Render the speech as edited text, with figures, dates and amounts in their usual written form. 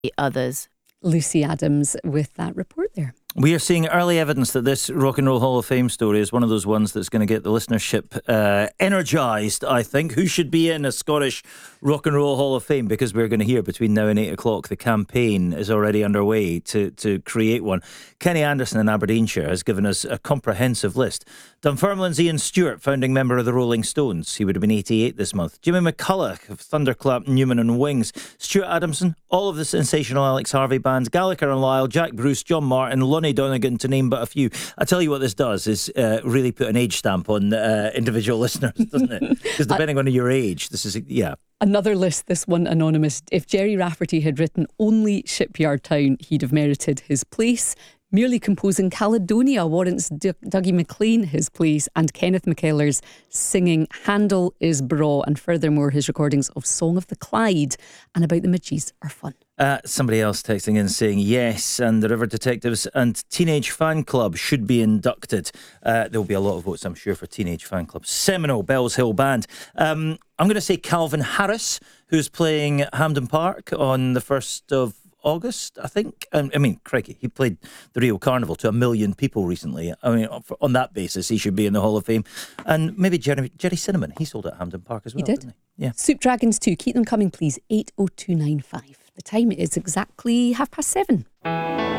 the others. Lucy Adams with that report there. We are seeing early evidence that this Rock and Roll Hall of Fame story is one of those ones that's going to get the listenership energised, I think. Who should be in a Scottish Rock and Roll Hall of Fame? Because we're going to hear between now and 8 o'clock, the campaign is already underway to create one. Kenny Anderson in Aberdeenshire has given us a comprehensive list. Dunfermline's Ian Stewart, founding member of the Rolling Stones. He would have been 88 this month. Jimmy McCulloch of Thunderclap, Newman and Wings. Stuart Adamson, all of the sensational Alex Harvey bands. Gallagher and Lyle, Jack Bruce, John Martin, Lonnie Donegan, to name but a few. I tell you what this does is really put an age stamp on individual listeners, doesn't it? Because depending on your age, this is, yeah. Another list, this one anonymous. If Gerry Rafferty had written only Shipyard Town, he'd have merited his place. Merely composing Caledonia warrants Dougie MacLean his place, and Kenneth McKellar's singing Handel is Braw, and furthermore his recordings of Song of the Clyde and About the Midges are fun. Somebody else texting in saying yes, and the River Detectives and Teenage Fan Club should be inducted. There'll be a lot of votes, I'm sure, for Teenage Fan Club. Seminole Bells Hill Band. I'm going to say Calvin Harris, who's playing at Hampden Park on the 1st of August, I think. I mean, crikey, he played the Rio Carnival to 1 million people recently. I mean, on that basis, he should be in the Hall of Fame. And maybe Jerry Cinnamon, he sold at Hampden Park as well, didn't he? Yeah. Soup Dragons 2, keep them coming, please. 80295. The time is exactly 7:30.